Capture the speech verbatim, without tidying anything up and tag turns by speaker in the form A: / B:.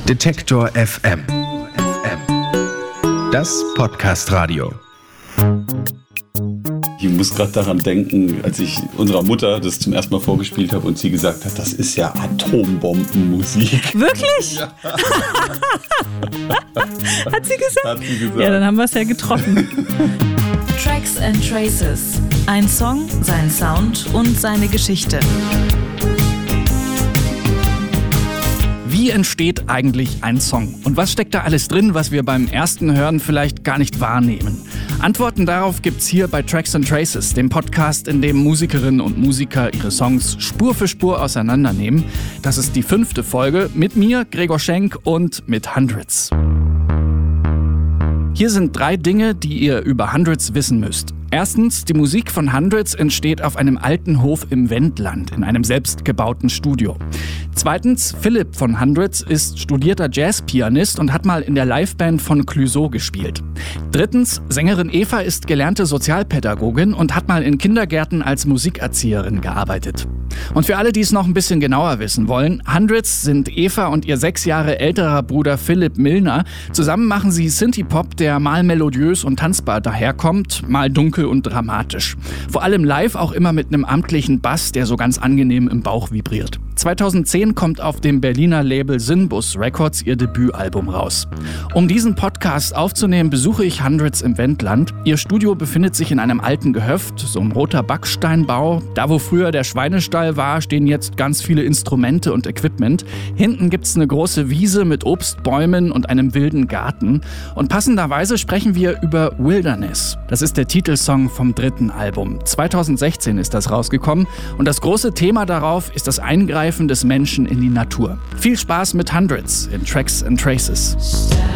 A: Detektor F M. Das Podcast-Radio.
B: Ich muss gerade daran denken, als ich unserer Mutter das zum ersten Mal vorgespielt habe und sie gesagt hat, das ist ja Atombombenmusik.
C: Wirklich?
B: Ja.
C: Hat sie gesagt?
B: Hat sie gesagt.
C: Ja, dann haben wir es ja getroffen.
D: Tracks and Traces. Ein Song, sein Sound und seine Geschichte.
E: Wie entsteht eigentlich ein Song? Und was steckt da alles drin, was wir beim ersten Hören vielleicht gar nicht wahrnehmen? Antworten darauf gibt's hier bei Tracks and Traces, dem Podcast, in dem Musikerinnen und Musiker ihre Songs Spur für Spur auseinandernehmen. Das ist die fünfte Folge mit mir, Gregor Schenk, und mit Hundreds. Hier sind drei Dinge, die ihr über Hundreds wissen müsst. Erstens, die Musik von Hundreds entsteht auf einem alten Hof im Wendland, in einem selbstgebauten Studio. Zweitens, Philipp von Hundreds ist studierter Jazzpianist und hat mal in der Liveband von Clouseau gespielt. Drittens, Sängerin Eva ist gelernte Sozialpädagogin und hat mal in Kindergärten als Musikerzieherin gearbeitet. Und für alle, die es noch ein bisschen genauer wissen wollen, Hundreds sind Eva und ihr sechs Jahre älterer Bruder Philipp Milner. Zusammen machen sie Synthie-Pop, der mal melodiös und tanzbar daherkommt, mal dunkel und dramatisch. Vor allem live auch immer mit einem amtlichen Bass, der so ganz angenehm im Bauch vibriert. zweitausendzehn kommt auf dem Berliner Label Sinbus Records ihr Debütalbum raus. Um diesen Podcast aufzunehmen, besuche ich Hundreds im Wendland. Ihr Studio befindet sich in einem alten Gehöft, so ein roter Backsteinbau. Da, wo früher der Schweinestall war, stehen jetzt ganz viele Instrumente und Equipment. Hinten gibt's eine große Wiese mit Obstbäumen und einem wilden Garten. Und passenderweise sprechen wir über Wilderness. Das ist der Titelsong vom dritten Album. zweitausendsechzehn ist das rausgekommen und das große Thema darauf ist das Eingreifen des Menschen in die Natur. Viel Spaß mit Hundreds in Tracks and Traces.